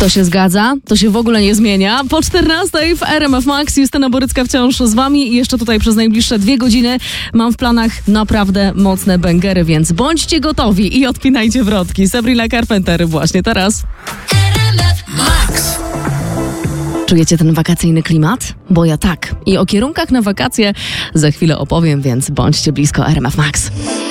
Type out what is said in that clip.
To się zgadza, to się w ogóle nie zmienia. Po 14:00 w RMF Max Justyna Borycka wciąż z wami i jeszcze tutaj przez najbliższe 2 godziny mam w planach naprawdę mocne bęgery, więc bądźcie gotowi i odpinajcie wrotki. Sabrina Carpenter właśnie teraz. RMF Max. Czujecie ten wakacyjny klimat? Bo ja tak. I o kierunkach na wakacje za chwilę opowiem, więc bądźcie blisko RMF Max.